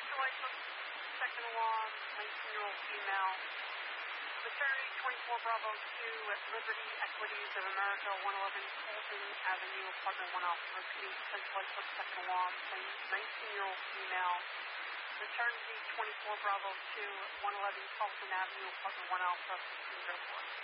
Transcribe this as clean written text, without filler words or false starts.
Mr. License, second alarm, 19-year-old female. Maternity 24 Bravo 2 at Liberty Equities of America, 111 Colton Avenue, apartment 1 Alpha. Repeating potential license, second alarm, 19-year-old female. Maternity 24 Bravo 2 at 111 Colton Avenue, apartment 1 Alpha, 1504.